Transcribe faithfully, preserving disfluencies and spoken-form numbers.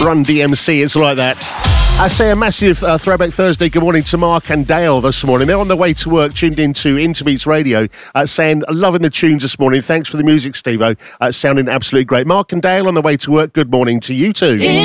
Run D M C, it's like that. I say a massive uh, Throwback Thursday good morning to Mark and Dale this morning. They're on their way to work, tuned into Interbeats Radio, uh, saying, loving the tunes this morning. Thanks for the music, Steve-O. Uh, sounding absolutely great. Mark and Dale on the way to work, good morning to you too.